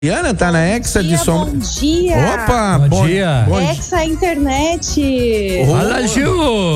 Juliana tá na Hexa de som. Bom dia. Opa, bom dia. Hexa Internet. Fala, Ju.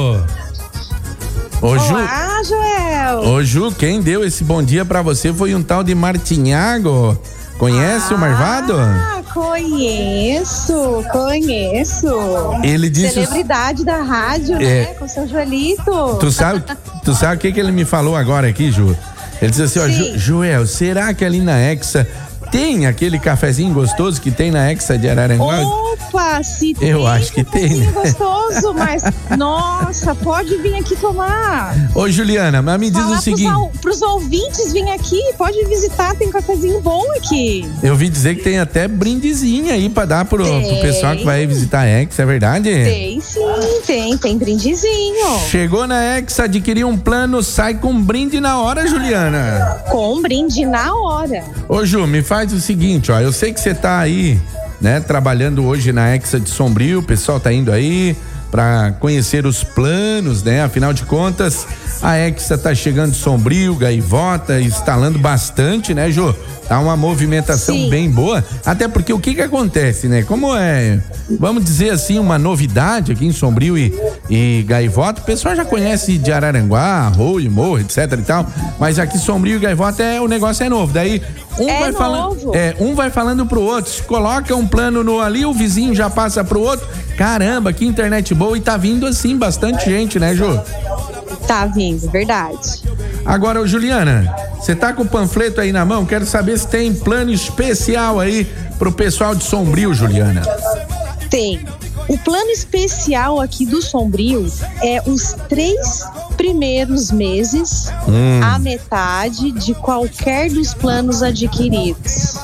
Ô, Ju. Olá, Joel. Ô, Ju, quem deu esse bom dia pra você foi um tal de Martinhago. Conhece o Marvado? Ah, conheço. Ele disse... Celebridade da rádio, né? Com seu Joelito. Tu sabe o que ele me falou agora aqui, Ju? Ele disse assim, ó, Joel, será que ali na Hexa tem aquele cafezinho gostoso que tem na Hexa de Araranguá? Opa, se tem. Eu acho que tem, né? Gostoso, mas nossa, pode vir aqui tomar. Ô, Juliana, mas me diz Falar o seguinte. Pros ouvintes vir aqui, pode visitar, tem cafezinho bom aqui. Eu ouvi dizer que tem até brindezinho aí pra dar pro pessoal que vai visitar a Hexa, é verdade? Tem sim, tem brindezinho. Chegou na Hexa, adquiriu um plano, sai com um brinde na hora, Juliana. Com um brinde na hora. Ô, Ju, me faz o seguinte, ó, eu sei que você tá aí, né, trabalhando hoje na Hexa de Sombrio, o pessoal tá indo aí pra conhecer os planos, né, afinal de contas, a Hexa tá chegando de Sombrio, Gaivota, instalando bastante, né, Ju? Tá uma movimentação bem boa, até porque o que acontece, né, como é, vamos dizer assim, uma novidade aqui em Sombrio e Gaivota, o pessoal já conhece de Araranguá, Arroio, Morro, etc e tal, mas aqui Sombrio e Gaivota o negócio é novo, daí um vai falando pro outro, coloca um plano no ali, o vizinho já passa pro outro, caramba, que internet boa, e tá vindo assim bastante gente, né, Ju? Tá vindo, verdade. Agora, Juliana, você tá com o panfleto aí na mão? Quero saber se tem plano especial aí pro pessoal de Sombrio, Juliana. Tem. O plano especial aqui do Sombrio é os 3 primeiros meses, a metade de qualquer dos planos adquiridos.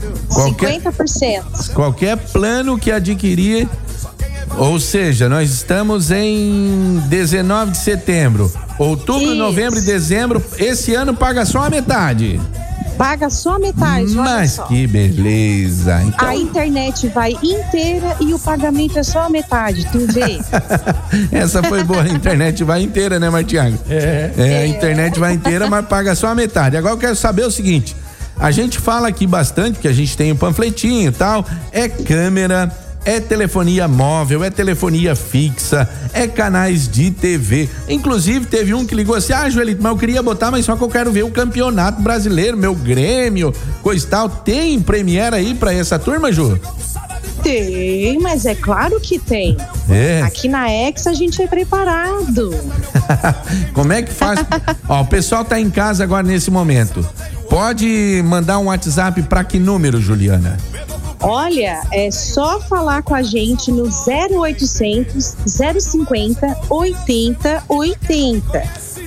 50%. Qualquer plano que adquirir, ou seja, nós estamos em 19 de setembro, outubro, Isso. novembro e dezembro, esse ano paga só a metade. Paga só a metade, Mas só. que beleza. Então... A internet vai inteira e o pagamento é só a metade, tu vê. Essa foi boa, a internet vai inteira, né, Martiago? A internet vai inteira, mas paga só a metade. Agora eu quero saber o seguinte, a gente fala aqui bastante, que a gente tem um panfletinho e tal, é câmera, é telefonia móvel, é telefonia fixa, é canais de TV. Inclusive, teve um que ligou assim, Joelito, mas eu queria botar, mas só que eu quero ver o campeonato brasileiro, meu Grêmio, coisa e tal. Tem Premiere aí pra essa turma, Ju? Tem, mas é claro que tem. Aqui na Hexa a gente é preparado. Como é que faz? Ó, o pessoal tá em casa agora nesse momento. Pode mandar um WhatsApp pra que número, Juliana? Olha, é só falar com a gente no 0800 050 80 80.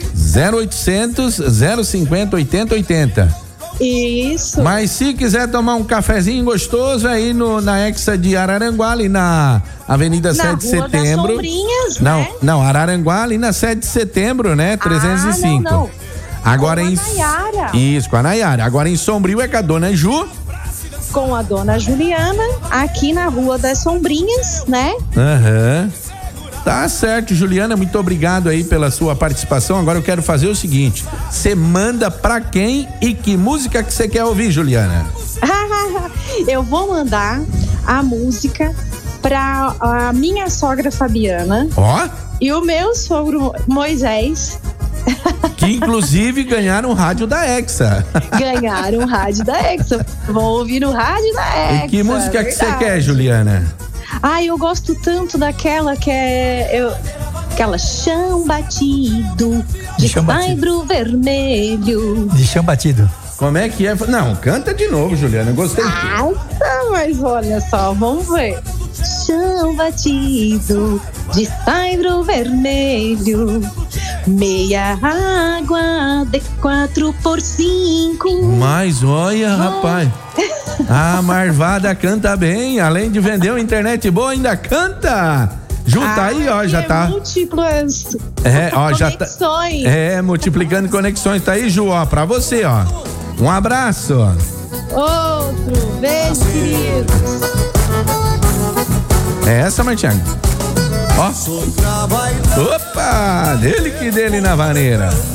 0800 050 80 80. Isso. Mas se quiser tomar um cafezinho gostoso aí na Hexa de Araranguá, ali na Avenida 7 de Setembro. Das Sombrinhas, né? Não, Araranguá ali na 7 de Setembro, né? 305. Não. Agora com a Nayara. Isso, com a Nayara. Agora em Sombrio é com a dona Ju. Com a dona Juliana, aqui na Rua das Sombrinhas, né? Aham. Tá certo, Juliana, muito obrigado aí pela sua participação. Agora eu quero fazer o seguinte, você manda pra quem e que música que você quer ouvir, Juliana? Eu vou mandar a música pra a minha sogra Fabiana. Ó. E o meu sogro Moisés. Que inclusive ganharam o rádio da Hexa. Ganharam o rádio da Hexa. Vão ouvir o rádio da Hexa. E que música que você quer, Juliana? Eu gosto tanto daquela que é... Aquela Chão Batido, de saibro vermelho. De chão batido. Como é que é? Não, canta de novo, Juliana. Eu gostei. Mas olha só, vamos ver. Chão batido, de saibro vermelho, meia água de 4x5. Mas olha, rapaz, a Marvada canta bem, além de vender uma internet boa, ainda canta. Ju, tá aí, ó, já tá. Múltiplas já conexões. Tá. Multiplicando conexões. Tá aí, Ju, ó, pra você, ó. Um abraço. Outro, beijo, queridos. É essa, Martiago? Ó. Opa, dele que dele na vaneira.